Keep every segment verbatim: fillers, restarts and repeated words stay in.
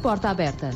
porta aberta.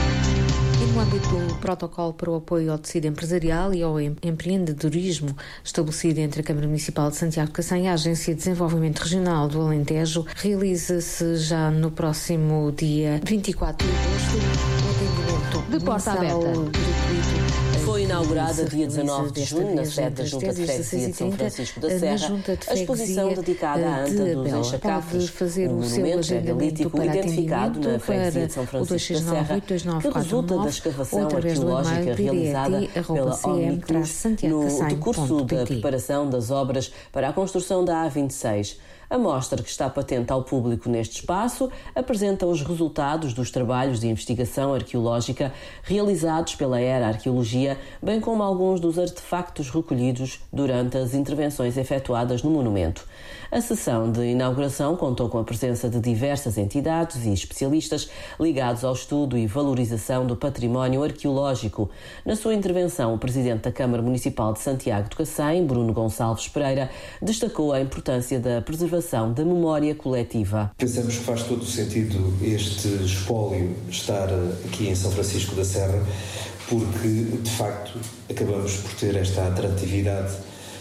E no âmbito do protocolo para o apoio ao tecido empresarial e ao empreendedorismo estabelecido entre a Câmara Municipal de Santiago de Cacém e a Agência de Desenvolvimento Regional do Alentejo, realiza-se já no próximo dia vinte e quatro de agosto o atendimento de porta aberta gratuito. Foi inaugurada dia dezanove de junho, na sede da Junta de Freguesia de São Francisco da Serra, a exposição dedicada à anta dos Enxacafres, um monumento megalítico identificado na Freguesia de São Francisco da Serra, que resulta da escavação arqueológica realizada pela Omnitrus no decurso da preparação das obras para a construção da A vinte e seis. A mostra, que está patente ao público neste espaço, apresenta os resultados dos trabalhos de investigação arqueológica realizados pela Era Arqueologia, bem como alguns dos artefactos recolhidos durante as intervenções efetuadas no monumento. A sessão de inauguração contou com a presença de diversas entidades e especialistas ligados ao estudo e valorização do património arqueológico. Na sua intervenção, o Presidente da Câmara Municipal de Santiago de Cacém, Bruno Gonçalves Pereira, destacou a importância da preservação da memória coletiva. Pensamos que faz todo o sentido este espólio estar aqui em São Francisco da Serra, porque, de facto, acabamos por ter esta atratividade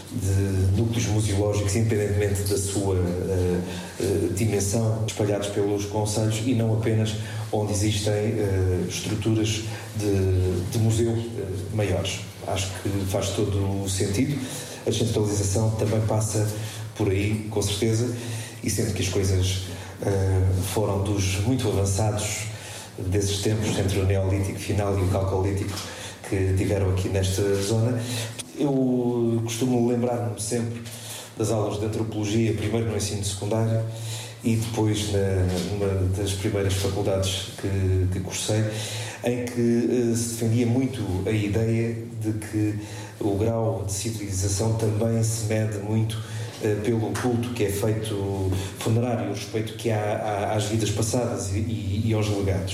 de núcleos museológicos, independentemente da sua uh, uh, dimensão, espalhados pelos concelhos e não apenas onde existem uh, estruturas de, de museu uh, maiores. Acho que faz todo o sentido. A centralização também passa por aí, com certeza, e sendo que as coisas uh, foram dos muito avançados desses tempos, entre o Neolítico final e o Calcolítico, que tiveram aqui nesta zona. Eu costumo lembrar-me sempre das aulas de antropologia, primeiro no ensino secundário e depois na, numa das primeiras faculdades que, que cursei, em que uh, se defendia muito a ideia de que o grau de civilização também se mede muito uh, pelo culto que é feito funerário, o respeito que há, há às vidas passadas e, e, e aos legados.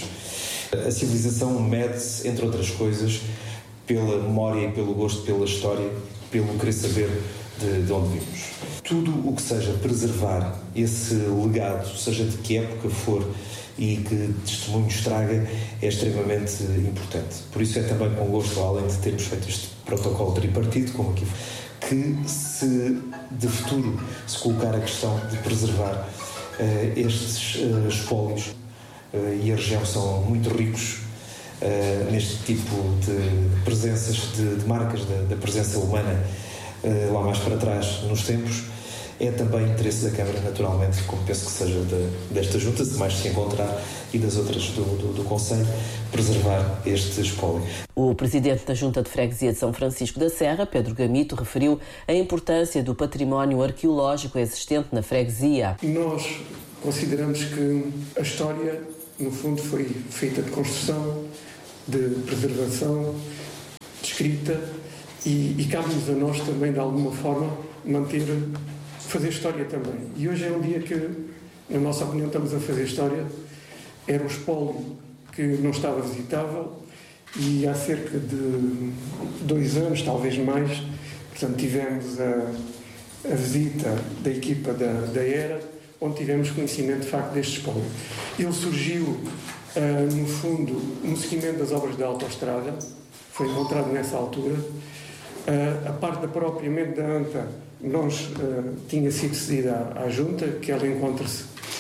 A civilização mede-se, entre outras coisas, pela memória e pelo gosto pela história, pelo querer saber de, de onde vimos. Tudo o que seja preservar esse legado, seja de que época for e que testemunhos traga, é extremamente importante. Por isso é também com gosto, além de termos feito este protocolo tripartido, como aqui foi, que se de futuro se colocar a questão de preservar uh, estes uh, espólios, uh, e a região são muito ricos Uh, neste tipo de presenças, de, de marcas da, da presença humana uh, lá mais para trás nos tempos, é também interesse da Câmara, naturalmente, como penso que seja de, desta junta, se mais se encontrar, e das outras do, do, do Conselho, preservar este espólio. O Presidente da Junta de Freguesia de São Francisco da Serra, Pedro Gamito, referiu a importância do património arqueológico existente na freguesia. Nós consideramos que a história, no fundo, foi feita de construção, de preservação, de escrita, e, e cabe-nos a nós também, de alguma forma, manter, fazer história também. E hoje é um dia que, na nossa opinião, estamos a fazer história. Era um espólio que não estava visitável e há cerca de dois anos, talvez mais, portanto, tivemos a, a visita da equipa da, da Era, onde tivemos conhecimento, de facto, deste espólio. Ele surgiu Uh, no fundo, no seguimento das obras da autoestrada, foi encontrado nessa altura. Uh, a parte da propriamente da anta, nós uh, tinha sido cedida à, à Junta, que ela encontra-se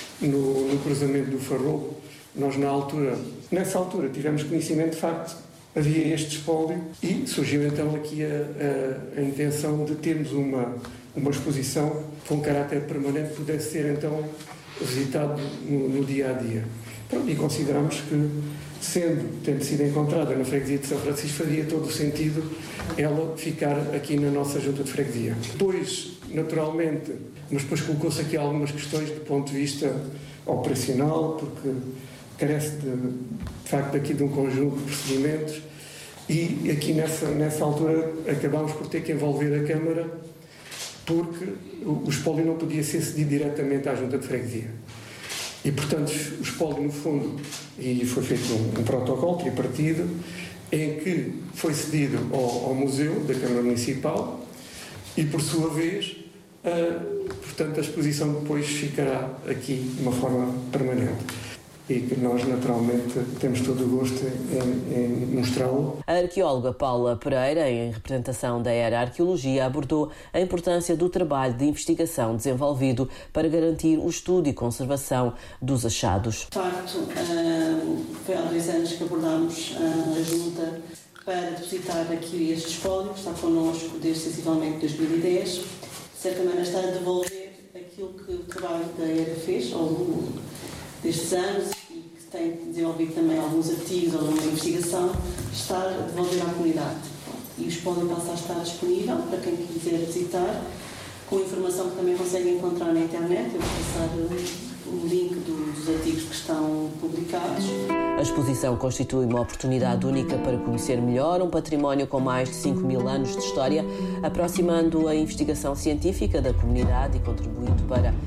no, no cruzamento do Farrobo. Nós, na altura, nessa altura, tivemos conhecimento, de facto, havia este espólio e surgiu então aqui a, a, a intenção de termos uma, uma exposição com caráter permanente que pudesse ser então visitado no, no dia a dia. Pronto, e consideramos que, sendo, tendo sido encontrada na freguesia de São Francisco, faria todo o sentido ela ficar aqui na nossa junta de freguesia. Depois, naturalmente, mas depois colocou-se aqui algumas questões do ponto de vista operacional, porque carece de, de facto aqui de um conjunto de procedimentos, e aqui nessa, nessa altura acabámos por ter que envolver a Câmara, porque o, o espólio não podia ser cedido diretamente à junta de freguesia. E, portanto, o espólio, no fundo, e foi feito um, um protocolo tripartido, em que foi cedido ao, ao Museu da Câmara Municipal e, por sua vez, uh, portanto, a exposição depois ficará aqui de uma forma permanente. e que nós, naturalmente, temos todo o gosto em, em mostrá-lo. A arqueóloga Paula Pereira, em representação da Era Arqueologia, abordou a importância do trabalho de investigação desenvolvido para garantir o estudo e conservação dos achados. De facto, foi há dois anos que abordámos a junta para depositar aqui este espólio, que está connosco desde sensivelmente dois mil e dez. De certa maneira, está a devolver aquilo que o trabalho da Era fez ao longo destes anos e que tem desenvolvido também alguns artigos, alguma investigação, está a devolver à comunidade. E o espólio passa a estar disponível para quem quiser visitar, com informação que também consegue encontrar na internet. Eu vou passar o link dos artigos que estão publicados. A exposição constitui uma oportunidade única para conhecer melhor um património com mais de cinco mil anos de história, aproximando a investigação científica da comunidade e contribuindo para